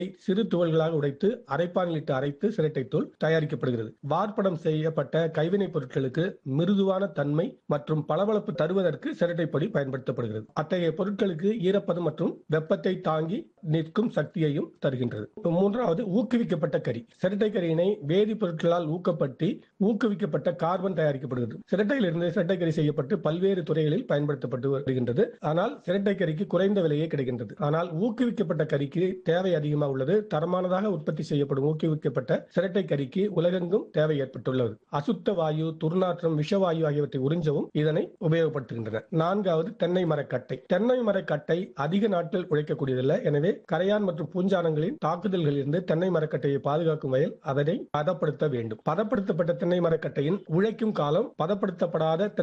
சிறு துகள்களாக உடைத்து அரைப்பானில் இட்டு அரைத்து சிரட்டை தூள் தயாரிக்கப்படுகிறது. வார்ப்படம் செய்யப்பட்ட கைவினைப் பொருட்களுக்கு மிருதுவான தன்மை மற்றும் பளபளப்பு தருவதற்கு சிரட்டை பொடி பயன்படுத்தப்படுகிறது. அத்தகைய பொருட்களுக்கு ஈரப்பதம் மற்றும் வெப்பத்தை தாங்கி நிற்கும் சக்தியையும் தருகின்றது. மூன்றாவது, ஊக்குவிக்கப்பட்ட கரி. சிரட்டை கரியினை வேதிப்பொருட்களால் ஊக்குவிக்கப்பட்ட கார்பன் தயாரிக்கப்படுகிறது. சிரட்டையிலிருந்து சிரட்டை கரி செய்யப்பட்டு பல்வேறு துறைகளில் பயன்படுத்தப்பட்டு வருகின்றது. ஆனால் சிரட்டை கரிக்கு குறைந்த விலையே கிடைக்கின்றது. ஆனால் ஊக்குவிக்கப்பட்ட கரிக்கு தேவை அதிகமாக உள்ளது. தரமானதாக உற்பத்தி செய்யப்படும் ஊக்குவிக்கப்பட்ட சிரட்டை கரிக்கு உலகெங்கும் தேவை ஏற்பட்டுள்ளது. அசுத்த வாயு, துர்நாற்றம், விஷவாயு ஆகியவற்றை உறிஞ்சவும் இதனை உபயோகப்படுத்துகின்றன. நான்காவது, தென்னை மரக்கட்டை. தென்னை மரக்கட்டை அதிக நாட்கள் உழைக்கக்கூடியதல்ல. எனவே கரையான் மற்றும் பூஞ்சானங்களின் தாக்குதல்களில் இருந்து தென்னை மரக்கட்டையை பாதுகாக்கும் வகையில் அதனை பதப்படுத்த வேண்டும். பதப்படுத்தப்பட்ட தென்னை மரக்கட்டையின் உழைக்கும் காலம் பதப்படுத்தப்படாத